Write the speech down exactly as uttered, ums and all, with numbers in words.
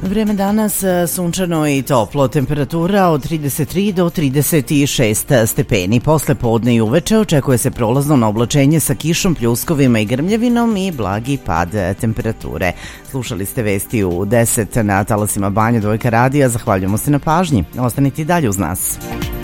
Vreme danas sunčano i toplo, temperatura od trideset tri do trideset šest stepeni. Posle podne i uveče očekuje se prolazno na oblačenje sa kišom, pljuskovima i grmljavinom i blagi pad temperature. Slušali ste vesti u deset na talasima Banja Dvojka radija. Zahvaljujemo se na pažnji. Ostanite i dalje uz nas.